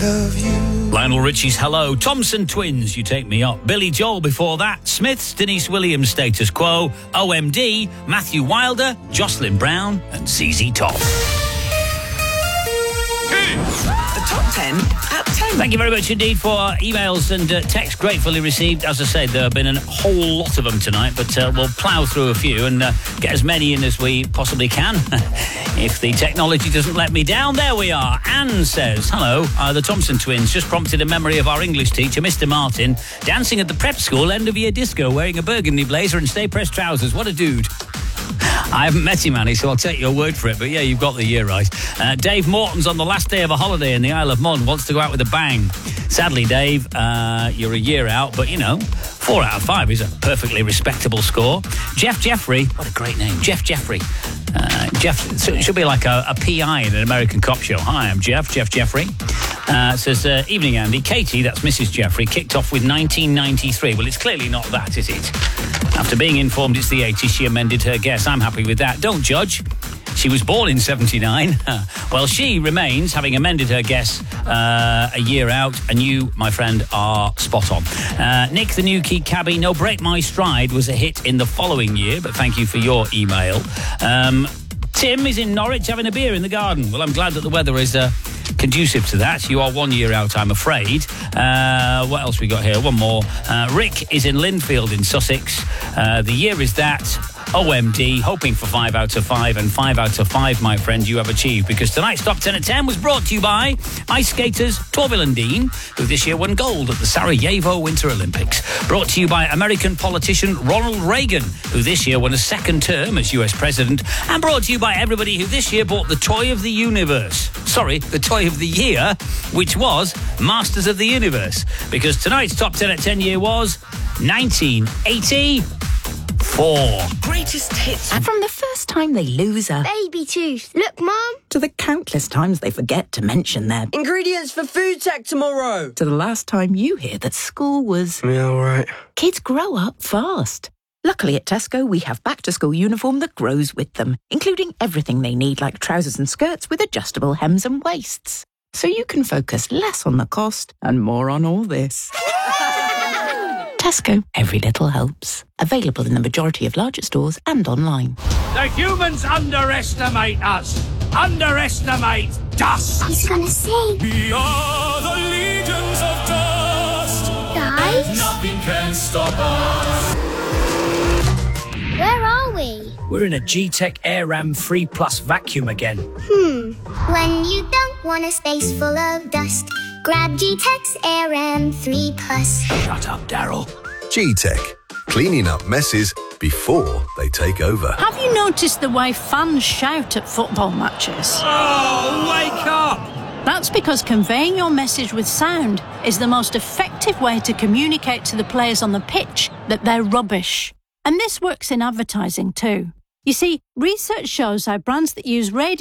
love you. Lionel Richie's Hello, Thompson Twins, You Take Me Up, Billy Joel before that, Smiths, Denise Williams, Status Quo, OMD, Matthew Wilder, Jocelyn Brown and ZZ Top. The Top 10 at 10. Thank you very much indeed for emails and texts gratefully received. As I said, there have been a whole lot of them tonight, but we'll plough through a few and get as many in as we possibly can. If the technology doesn't let me down, there we are. Anne says, hello, the Thompson Twins just prompted a memory of our English teacher, Mr. Martin, dancing at the prep school end-of-year disco wearing a burgundy blazer and stay-pressed trousers. What a dude. I haven't met him, Annie, so I'll take your word for it. But yeah, you've got the year right. Dave Morton's on the last day of a holiday in the Isle of Man, wants to go out with a bang. Sadly, Dave, you're a year out, but, 4 out of 5 is a perfectly respectable score. Jeff Jeffrey, what a great name, Jeff Jeffrey. Jeff, so it should be like a PI in an American cop show. Hi, I'm Jeff Jeffrey. Says, evening, Andy. Katie, that's Mrs. Jeffrey, kicked off with 1993. Well, it's clearly not that, is it? After being informed it's the 80s, she amended her guess. I'm happy with that. Don't judge. She was born in 79. Well, she remains, having amended her guess a year out, and you, my friend, are spot on. Nick, the new key cabbie, No Break My Stride was a hit in the following year, but thank you for your email. Tim is in Norwich having a beer in the garden. Well, I'm glad that the weather is conducive to that. You are 1 year out, I'm afraid. What else we got here? One more. Rick is in Linfield in Sussex. The year is that. OMD, hoping for 5 out of 5, and 5 out of 5, my friend, you have achieved, because tonight's Top 10 at 10 was brought to you by ice skaters Torvill and Dean, who this year won gold at the Sarajevo Winter Olympics. Brought to you by American politician Ronald Reagan, who this year won a second term as US President, and brought to you by everybody who this year bought the toy of the universe. Sorry, the toy of the year, which was Masters of the Universe, because tonight's Top 10 at 10 year was 1984. Greatest hits. And from the first time they lose a baby tooth. Look, Mum. to the countless times they forget to mention their ingredients for food tech tomorrow, to the last time you hear that school was... Yeah, all right. Kids grow up fast. Luckily at Tesco, we have back-to-school uniform that grows with them, including everything they need, like trousers and skirts with adjustable hems and waists. So you can focus less on the cost and more on all this. Tesco, every little helps. Available in the majority of larger stores and online. The humans underestimate us. Underestimate dust. He's gonna sing. We are the legions of dust. Guys? Nothing can stop us. Where are we? We're in a G-Tech AirRam 3 Plus vacuum again. When you don't want a space full of dust, grab G-Tech's AirRam 3 Plus. Shut up, Daryl. G-Tech, cleaning up messes before they take over. Have you noticed the way fans shout at football matches? Oh, wake up! That's because conveying your message with sound is the most effective way to communicate to the players on the pitch that they're rubbish. And this works in advertising too. You see, research shows how brands that use radio